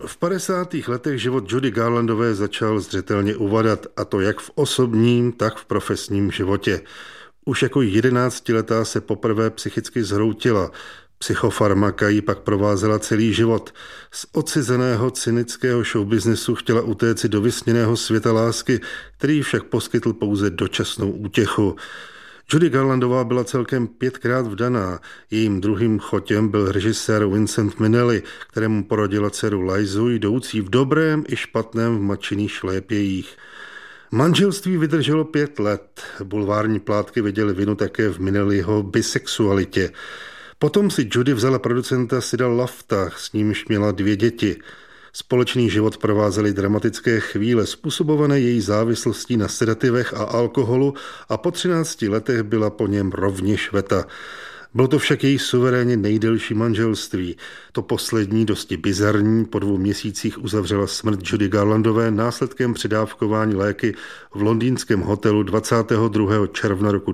V 50. letech život Judy Garlandové začal zřetelně uvadat, a to jak v osobním, tak v profesním životě. Už jako 11letá se poprvé psychicky zhroutila. Psychofarmaka ji pak provázela celý život. Z odcizeného cynického showbiznesu chtěla utéci do vysněného světa lásky, který však poskytl pouze dočasnou útěchu. Judy Garlandová byla celkem 5krát vdaná. Jejím druhým chotěm byl režisér Vincent Minnelli, kterému porodila dceru Lizu, jdoucí v dobrém i špatném v matčiných šlépějích. Manželství vydrželo 5 let. Bulvární plátky viděly vinu také v Minnelliho bisexualitě. Potom si Judy vzala producenta Sida Lafta, s nímž měla 2 děti. Společný život provázely dramatické chvíle způsobované její závislostí na sedativech a alkoholu a po 13 letech byla po něm rovněž veta. Bylo to však její suverénně nejdelší manželství. To poslední, dosti bizarní, po 2 měsících uzavřela smrt Judy Garlandové následkem předávkování léky v londýnském hotelu 22. června roku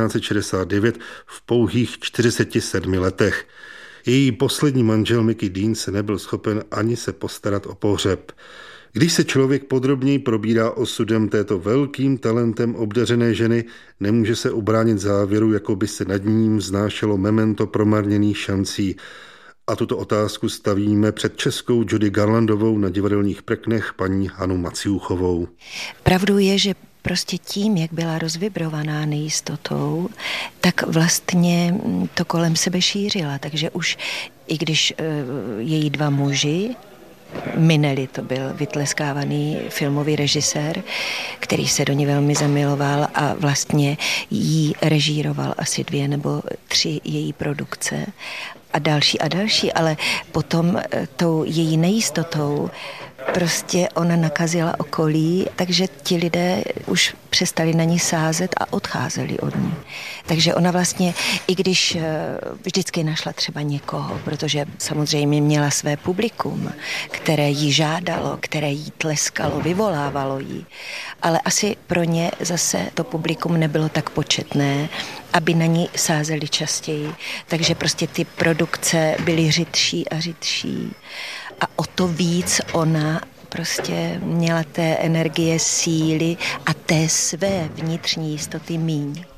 1969 v pouhých 47 letech. Její poslední manžel Mickey Dean se nebyl schopen ani se postarat o pohřeb. Když se člověk podrobněji probírá osudem této velkým talentem obdařené ženy, nemůže se ubránit závěru, jako by se nad ním vznášelo memento promarněných šancí. A tuto otázku stavíme před českou Judy Garlandovou na divadelních prknech paní Hanu Maciuchovou. Pravdou je, že prostě tím, jak byla rozvibrovaná nejistotou, tak vlastně to kolem sebe šířila. Takže už i když její 2 muži, Minnelli to byl vytleskávaný filmový režisér, který se do ní velmi zamiloval a vlastně jí režíroval asi 2 nebo 3 její produkce a další, ale potom tou její nejistotou prostě ona nakazila okolí, takže ti lidé už přestali na ní sázet a odcházeli od ní. Takže ona vlastně, i když vždycky našla třeba někoho, protože samozřejmě měla své publikum, které jí žádalo, které jí tleskalo, vyvolávalo jí, ale asi pro ně zase to publikum nebylo tak početné, aby na ní sázeli častěji. Takže prostě ty produkce byly řidší a řidší. A o to víc ona prostě měla té energie, síly a té své vnitřní jistoty míň.